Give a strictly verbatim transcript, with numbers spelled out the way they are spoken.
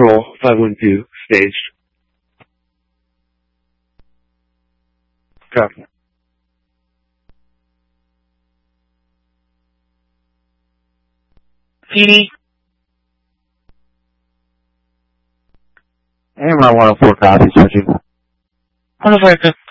Control five one two, staged. Copy. P D. Amron one oh four, copy, switching. one oh five,